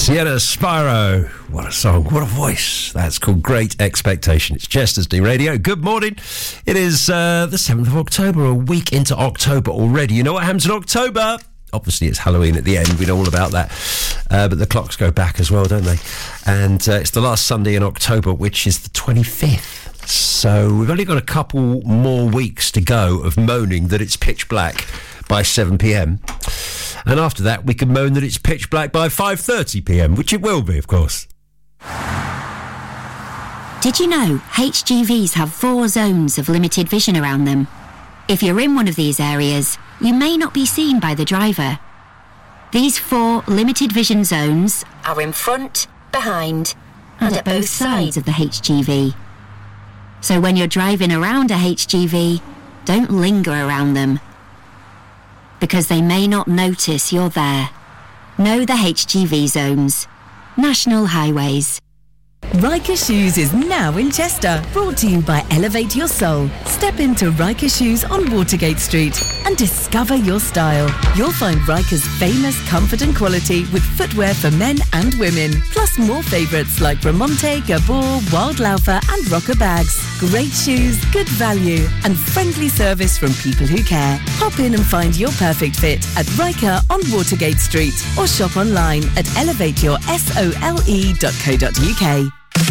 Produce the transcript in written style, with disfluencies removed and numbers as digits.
Sienna Spyro. What a song, what a voice. That's called Great Expectation. It's Chester's D Radio. Good morning. It is the 7th of October, a week into October already. You know what happens in October? Obviously, it's Halloween at the end. We know all about that. But the clocks go back as well, don't they? And it's the last Sunday in October, which is the 25th. So we've only got a couple more weeks to go of moaning that it's pitch black by 7 p.m. And after that, we can moan that it's pitch black by 5:30 p.m, which it will be, of course. Did you know HGVs have 4 zones of limited vision around them? If you're in one of these areas, you may not be seen by the driver. These 4 limited vision zones are in front, behind, and at both sides of the HGV. So when you're driving around a HGV, don't linger around them, because they may not notice you're there. Know the HGV zones. National Highways. Riker Shoes is now in Chester, brought to you by Elevate Your Soul. Step into Riker Shoes on Watergate Street and discover your style. You'll find Riker's famous comfort and quality with footwear for men and women, plus more favourites like Bramonte, Gabor, Wildlaufer and Rocker bags. Great shoes, good value and friendly service from people who care. Hop in and find your perfect fit at Riker on Watergate Street or shop online at elevateyoursole.co.uk.